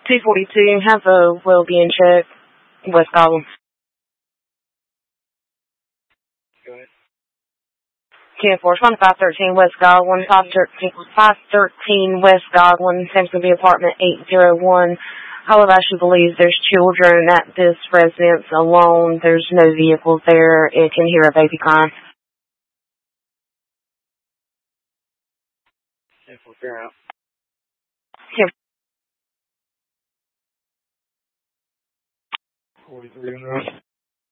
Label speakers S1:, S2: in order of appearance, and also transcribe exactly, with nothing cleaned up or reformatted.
S1: two forty-two, have a well-being check, West Godwin.
S2: Go ahead.
S1: ten four, five thirteen West Godwin, five thirteen West Godwin, seems to be apartment eight oh one. However, she believes there's children at this residence alone. There's no vehicles there. It can hear a baby crying.
S2: ten four, fair out.
S1: ten
S2: forty-three on that.